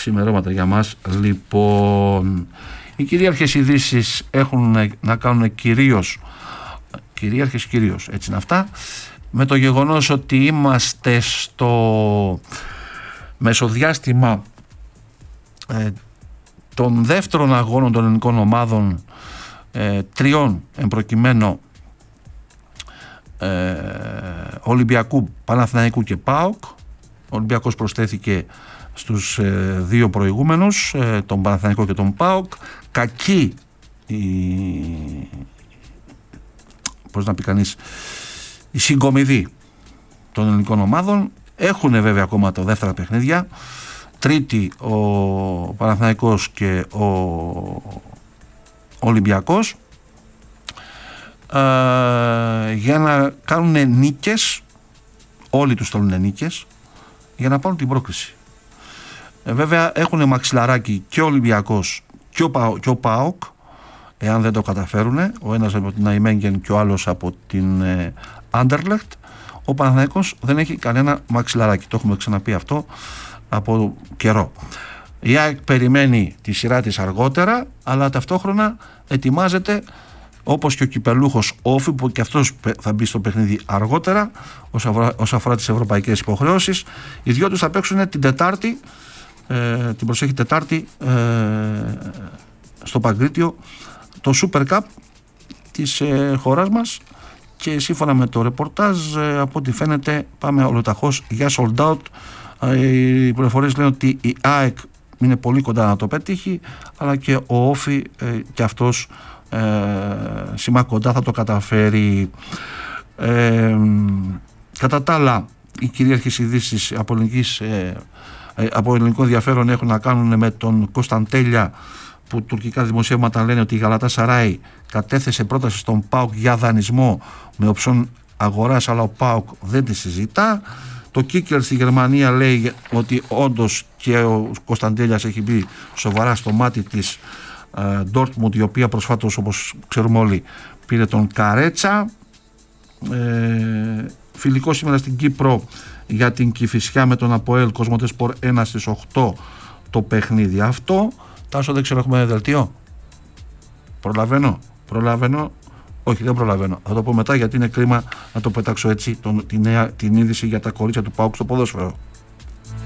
ξημερώματα για μας. Λοιπόν, οι κυρίαρχες ειδήσεις έχουν να κάνουν κυρίως, έτσι είναι αυτά, με το γεγονός ότι είμαστε στο μεσοδιάστημα των δεύτερων αγώνων των ελληνικών ομάδων, τριών εμπροκειμένου, Ολυμπιακού, Παναθηναϊκού και ΠΑΟΚ. Ο Ολυμπιακός προσθέθηκε στους δύο προηγούμενους, τον Παναθηναϊκό και τον ΠΑΟΚ. Κακή πώς να πει κανείς, η συγκομιδή των ελληνικών ομάδων. Έχουν βέβαια ακόμα τα δεύτερα παιχνίδια. Τρίτη ο Παναθηναϊκός και ο Ολυμπιακός, για να κάνουν νίκες. Όλοι τους θέλουν νίκες για να πάρουν την πρόκριση. Βέβαια έχουν μαξιλαράκι και ο Ολυμπιακός και ο ΠΑΟΚ, εάν δεν το καταφέρουν, ο ένας από την Αϊμένγκεν και ο άλλος από την Άντερλεχτ. Ο Παναθηναϊκός δεν έχει κανένα μαξιλαράκι, το έχουμε ξαναπεί αυτό από καιρό. Η ΑΕΚ περιμένει τη σειρά της αργότερα, αλλά ταυτόχρονα ετοιμάζεται, όπως και ο κυπελούχος Όφη, που και αυτός θα μπει στο παιχνίδι αργότερα όσον αφορά τις ευρωπαϊκές υποχρεώσεις. Οι δυο τους θα παίξουν την Τετάρτη, την προσέχει Τετάρτη, στο Παγκρίτιο, το Super Cup της χώρας μας, και σύμφωνα με το ρεπορτάζ, από ό,τι φαίνεται πάμε ολοταχώς για sold out. Οι πληροφορίες λένε ότι η ΑΕΚ είναι πολύ κοντά να το πετύχει, αλλά και ο Όφη και αυτός σήμα κοντά θα το καταφέρει. Κατά τα άλλα, οι κυρίαρχες ειδήσεις από ελληνικό ενδιαφέρον έχουν να κάνουν με τον Κωνσταντέλια, που τουρκικά δημοσιεύματα λένε ότι η Γαλατασαράι κατέθεσε πρόταση στον ΠΑΟΚ για δανεισμό με οψιόν αγοράς, αλλά ο ΠΑΟΚ δεν τη συζητά. Το Κίκερ στη Γερμανία λέει ότι όντως και ο Κωνσταντέλιας έχει μπει σοβαρά στο μάτι της Ντόρτμουντ, η οποία προσφάτως, όπως ξέρουμε όλοι, πήρε τον Καρέτσα. Φιλικό σήμερα στην Κύπρο για την Κηφισιά με τον ΑΠΟΕΛ, Κοσμοτέ Σπορ 1 στις 8 το παιχνίδι αυτό. Τάσο, δεν ξέρω, έχουμε δελτίο? Προλαβαίνω. Όχι, δεν προλαβαίνω. Θα το πω μετά, γιατί είναι κρίμα να το πετάξω έτσι την είδηση για τα κορίτσια του ΠΑΟΚ στο ποδόσφαιρο.